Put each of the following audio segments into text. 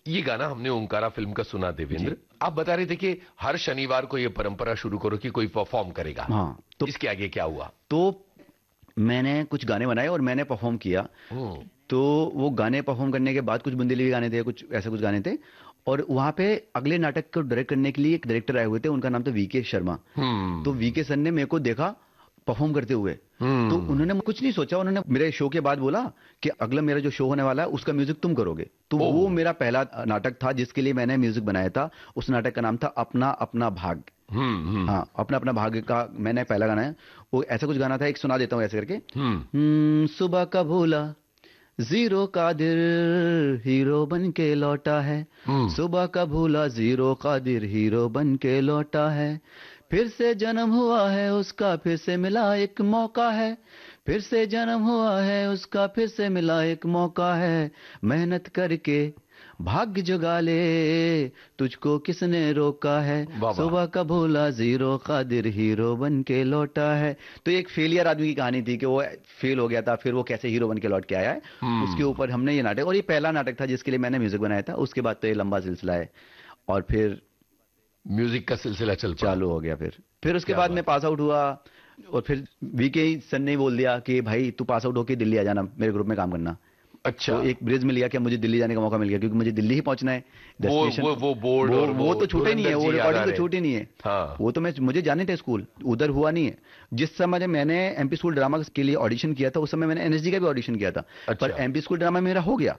ये गाना हमने ओंकारा फिल्म का सुना देवेंद्र, आप बता रहे थे कि हर शनिवार को ये परंपरा शुरू करो कि कोई परफॉर्म करेगा। हाँ, तो इसके आगे क्या हुआ? तो मैंने कुछ गाने बनाए और मैंने परफॉर्म किया। तो वो गाने परफॉर्म करने के बाद कुछ बुंदेली गाने थे, कुछ ऐसे कुछ गाने थे। और वहां पे अगले नाटक को डायरेक्ट करने के लिए एक डायरेक्टर आए हुए थे, उनका नाम था वीके शर्मा। तो वीके सर ने मेरे को देखा परफॉर्म करते हुए, तो उन्होंने कुछ नहीं सोचा, उन्होंने मेरे शो के बाद बोला कि अगला मेरा जो शो होने वाला है उसका म्यूजिक तुम करोगे। तो वो मेरा पहला नाटक था जिसके लिए मैंने म्यूजिक बनाया था। उस नाटक का नाम था अपना अपना भाग। हाँ, अपना अपना भाग्य का मैंने पहला गाना है। वो ऐसा कुछ गाना था, एक सुना देता हूँ ऐसे करके। सुबह का भूला जीरो कादिर हीरो बन के लौटा है, सुबह का भूला जीरो कादिर हीरो बन के लौटा है, फिर से जन्म हुआ है उसका फिर से मिला एक मौका है, फिर से जन्म हुआ है उसका फिर से मिला एक मौका है, मेहनत करके भाग्य जगा ले तुझको किसने रोका है, सुबह का भूला जीरो कादिर हीरो बन के लौटा है। तो एक फेलियर आदमी की कहानी थी कि वो फेल हो गया था, फिर वो कैसे हीरो बन के लौट के आया है। उसके ऊपर हमने ये नाटक, और ये पहला नाटक था जिसके लिए मैंने म्यूजिक बनाया था। उसके बाद तो ये लंबा सिलसिला है और फिर म्यूजिक का सिलसिला चालू हो गया। फिर उसके बाद मैं पास आउट हुआ और फिर वीके सर ने बोल दिया कि भाई तू पास आउट होके दिल्ली आ जाना, मेरे ग्रुप में काम करना। अच्छा। तो एक ब्रिज मिल गया कि मुझे दिल्ली जाने का मौका मिल गया, क्योंकि मुझे दिल्ली ही पहुंचना है। डेस्टिनेशन वो बोर्ड वो तो छूटे नहीं है, वो रिकॉर्डिंग तो छूटी नहीं है। हाँ। वो तो मुझे जाने थे स्कूल, उधर हुआ नहीं है। जिस समय मैंने एमपी स्कूल ड्रामा के लिए ऑडिशन किया था उस समय मैंने एनएसडी का भी ऑडिशन किया था। पर एमपी स्कूल ड्रामा मेरा हो गया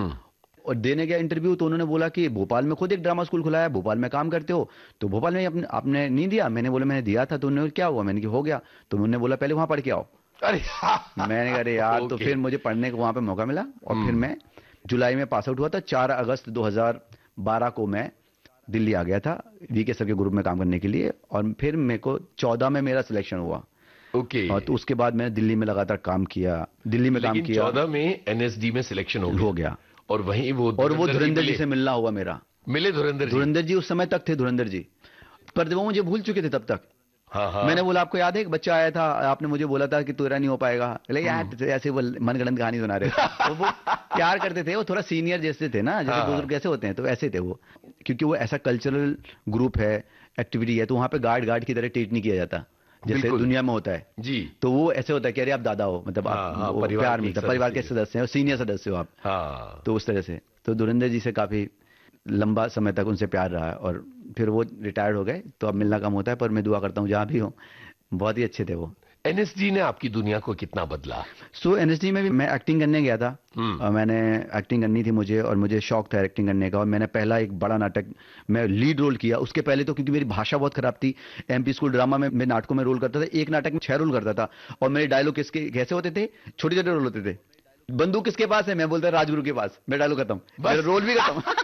और देने गया इंटरव्यू, तो उन्होंने बोला कि भोपाल में खुद एक ड्रामा स्कूल खुला है, भोपाल में काम करते हो, तो भोपाल में आपने नहीं दिया। मैंने बोला मैंने दिया था। तो उन्होंने क्या हुआ, मैंने कहा हो गया। तो उन्होंने बोला पहले वहां पढ़ के आओ। अरे मैंने कहा अरे यार। तो फिर मुझे पढ़ने को वहां पे मौका मिला और फिर मैं जुलाई में पास आउट हुआ था। 4 अगस्त 2012 को मैं दिल्ली आ गया था वीके सर के ग्रुप में काम करने के लिए। और फिर मेरे को 14 में मेरा सिलेक्शन हुआ। और तो उसके बाद मैंने दिल्ली में लगातार काम किया, दिल्ली में काम किया। 14 में एनएसडी में सिलेक्शन हो गया और वहीं वो धुरंधर जी से मिलना हुआ मेरा। मिले धुरंधर जी उस समय तक थे धुरंधर जी, पर वो मुझे भूल चुके थे तब तक। हाँ। मैंने बोला आपको याद है एक बच्चा आया था, आपने मुझे बोला था कि तेरा नहीं हो पाएगा। यार ऐसे वो मनगढ़ंत कहानी सुना रहे थे। वो प्यार करते थे, वो थोड़ा सीनियर जैसे थे ना, जैसे बुजुर्ग कैसे होते हैं, तो ऐसे थे वो। क्योंकि वो ऐसा कल्चरल ग्रुप है, एक्टिविटी है, तो वहां पे गार्ड की तरह ट्रीट नहीं किया जाता जैसे दुनिया में होता है जी। तो वो ऐसे होता है कि अरे आप दादा हो, मतलब आप प्यार मिलता, परिवार के सदस्य हो, सीनियर सदस्य हो आप। तो उस तरह से तो धुरंधर जी से काफी लंबा समय तक उनसे प्यार रहा है। और फिर वो रिटायर्ड हो गए तो अब मिलना कम होता है, पर मैं दुआ करता हूँ जहाँ भी हो। बहुत ही अच्छे थे वो। एनएसडी ने आपकी दुनिया को कितना बदला? एनएसडी में भी मैं एक्टिंग करने गया था और मैंने एक्टिंग करनी थी मुझे, और मुझे शौक था एक्टिंग करने का। और मैंने पहला एक बड़ा नाटक मैं लीड रोल किया। उसके पहले तो क्योंकि मेरी भाषा बहुत खराब थी, एमपी स्कूल ड्रामा में मैं नाटकों में रोल करता था, एक नाटक में 6 रोल करता था। और मेरे डायलॉग कैसे होते थे, छोटे छोटे रोल होते थे। बंदूक किसके पास है, मैं बोलता राजगुरु के पास, मेरा डायलॉग खत्म, मेरा रोल भी खत्म।